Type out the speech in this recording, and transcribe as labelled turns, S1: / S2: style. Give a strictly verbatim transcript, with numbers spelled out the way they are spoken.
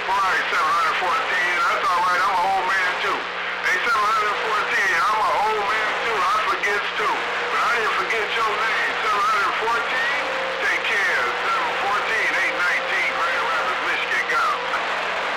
S1: Right, seven fourteen. That's all right. I'm an old man too. Hey, seven fourteen. I'm an old man too. I forget too.